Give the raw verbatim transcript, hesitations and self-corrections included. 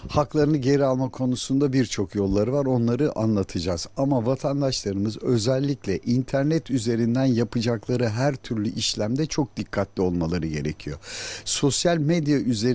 Haklarını geri alma konusunda birçok yolları var. Onları anlatacağız. Ama vatandaşlarımız özellikle internet üzerinden yapacakları her türlü işlemde çok dikkatli olmaları gerekiyor. Sosyal medya üzerinden